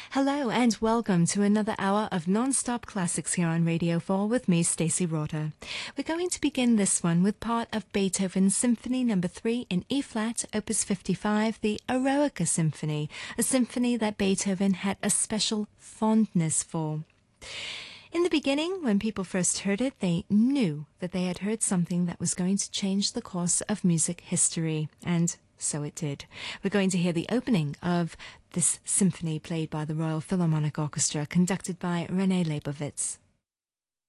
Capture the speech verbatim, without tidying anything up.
Hello and welcome to another hour of non-stop classics here on Radio four with me, Stacey Rorter. We're going to begin this one with part of Beethoven's Symphony Number three in E-flat, Opus fifty-five, the Eroica Symphony, a symphony that Beethoven had a special fondness for. In the beginning, when people first heard it, they knew that they had heard something that was going to change the course of music history, and so it did. We're going to hear the opening of this symphony played by the Royal Philharmonic Orchestra, conducted by René Leibovitz.